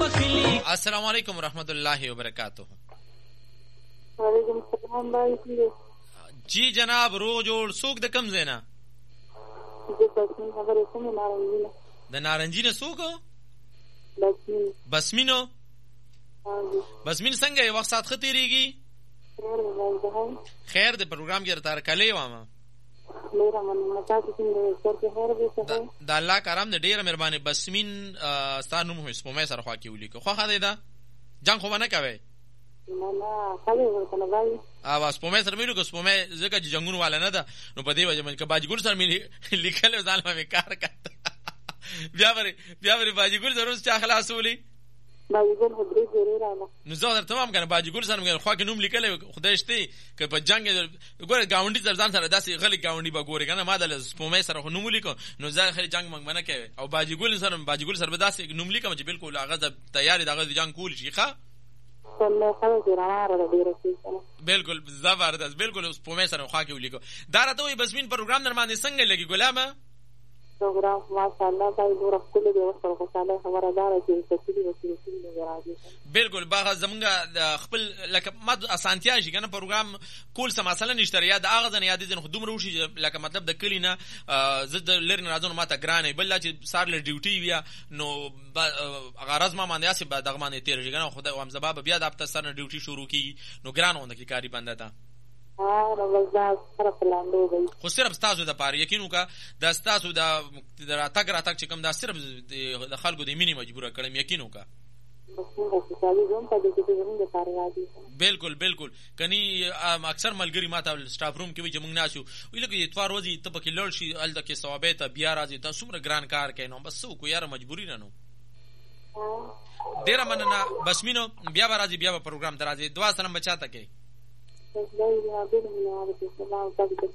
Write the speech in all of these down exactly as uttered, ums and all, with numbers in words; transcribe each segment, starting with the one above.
داخلي. السلام علیکم ورحمۃ اللہ وبرکاتہ. وعلیکم السلام بھائی. جی جناب روغ جوړ. څوک د کم ځای نه؟ زه بسمین خبرې کوم. نارنجینه. د نارنجینه څوک؟ بسمین. بسمینو. بسمین څنګه یې وخت سات ښه تېرېږي؟ خیر د پروګرام کې درته هرکلی وایم. د الله کرم د ډېره مهرباني. بسمین ستا نوم خو سپومۍ سره خوا کې ولیکه. خوښه دی ده؟ جنګ خو به نه کوئ؟ او سپومۍ سره مې ولیکه. سپومۍ ځکه چې جنګونو والا نه ده نو په دې وجه باندې که باجګل سره مې لیکلی ځان به مې کار کړ. بیا به بیا به باجګل سره اوس چا خلاصولي؟ باجګل خو درې جوړې راغله. نو زه درته وایم که نه باجګل سره مې خوا کې نوم لیکلی خدای شته که په جنګ ګوره ګاونډي سره ځان سره داسې غلی ګاونډي به ګورې که نه. ما د سپومۍ سره خو نوم ولیکم نو زه خلي جنګ منګ به نه کوې. او باجګل سره باجګل سره به داسې نوم لیکم چې بالکل هغه زه تیار د هغه د جنګ کول شي. ښه بالکل زبردست. بالکل سپومۍ سره خوا کې ولیکو. دا راته وایي بسمین پروګرام در باندې څنګه لګي ګلامه؟ پروګرام ماشاءالله باندې ډېره ښکلې دی. اوس خوشحاله خبره ده چې تفصیلي وسیلې نه راځي. بالکل باغ زمونږ خپل لکه ما اسانتیا شي که نه پروګرام کول څه مسله نشته. یا د هغه ځنه یادې ځنه خو دومره وشي لکه مطلب د کلي نه زه د لرې نه راځم نو ما ته ګران وي. بل دا چې سهار له ډیوټي وي نو هغه ورځ ما باندې هسې به دغه باندې تېره شي که نه. خدای وایم زبا به بیا د هفته سر نه ډیوټي شروع کېږي نو ګران غونده کې کاري بنده ته. خو صرف ستاسو دپاره یقین وکړه دا ستاسو د راتګ راتګ چې کوم دا صرف د خلکو د مینې مجبوره کړم. یقین وکړه. بالکل بالکل. کني اکثر ملګري ما ته سټاف روم کې وي چې موږ ناست یو وایي لکه اتوار ورځې ته پکې لاړ شي هلته کې ثوابۍ ته بیا راځي ته څومره ګران کار کوې نو بس څه وکړو یاره مجبوري نه نو. ډېره مننه بسمینو. بیا به راځي بیا به پروګرام ته راځي. دعا سلام به چاته کوې؟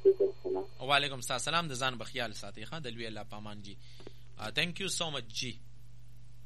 وعلیکم السلام. د ځان به خیال ساتئ. ښه د لوی الله په امان جي. تhank you so much جی.